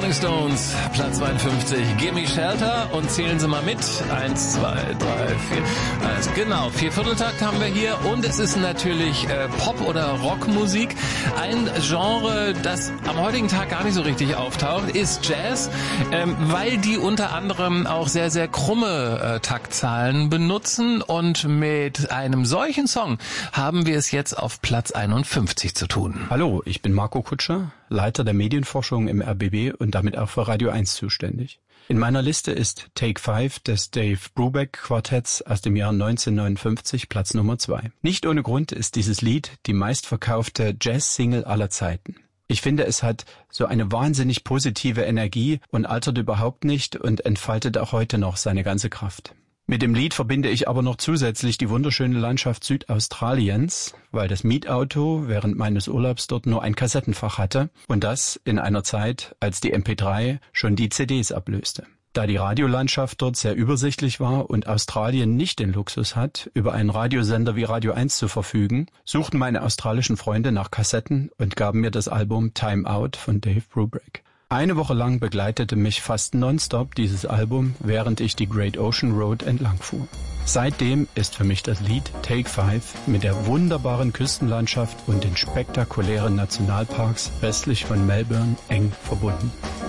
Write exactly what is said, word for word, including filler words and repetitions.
Rolling Stones, Platz zweiundfünfzig, Gimme Shelter, und zählen Sie mal mit. Eins, zwei, drei, vier. Also genau, vier Vierteltakt haben wir hier, und es ist natürlich äh, Pop- oder Rockmusik. Ein Genre, das am heutigen Tag gar nicht so richtig auftaucht, ist Jazz, ähm, weil die unter anderem auch sehr, sehr krumme äh, Taktzahlen benutzen, und mit einem solchen Song haben wir es jetzt auf Platz einundfünfzig zu tun. Hallo, ich bin Marco Kutscher, Leiter der Medienforschung im R B B und damit auch für Radio eins zuständig. In meiner Liste ist Take Five des Dave Brubeck Quartetts aus dem Jahr neunzehnhundertneunundfünfzig Platz Nummer zwei. Nicht ohne Grund ist dieses Lied die meistverkaufte Jazz-Single aller Zeiten. Ich finde, es hat so eine wahnsinnig positive Energie und altert überhaupt nicht und entfaltet auch heute noch seine ganze Kraft. Mit dem Lied verbinde ich aber noch zusätzlich die wunderschöne Landschaft Südaustraliens, weil das Mietauto während meines Urlaubs dort nur ein Kassettenfach hatte, und das in einer Zeit, als die M P drei schon die C Ds ablöste. Da die Radiolandschaft dort sehr übersichtlich war und Australien nicht den Luxus hat, über einen Radiosender wie Radio eins zu verfügen, suchten meine australischen Freunde nach Kassetten und gaben mir das Album Time Out von Dave Brubeck. Eine Woche lang begleitete mich fast nonstop dieses Album, während ich die Great Ocean Road entlang fuhr. Seitdem ist für mich das Lied Take Five mit der wunderbaren Küstenlandschaft und den spektakulären Nationalparks westlich von Melbourne eng verbunden.